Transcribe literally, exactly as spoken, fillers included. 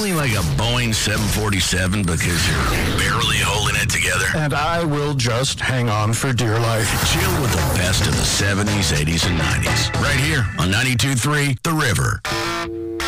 feeling like a Boeing seven forty-seven because you're barely holding it together? And I will just hang on for dear life. Chill with the best of the seventies, eighties, and nineties. Right here on ninety-two point three The River.